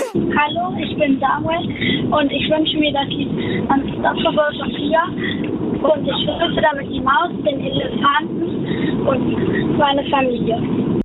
Hallo, ich bin Samuel und ich wünsche mir das Lied Unstoppable von Sia. Und ich grüße damit die Maus, den Elefanten und meine Familie.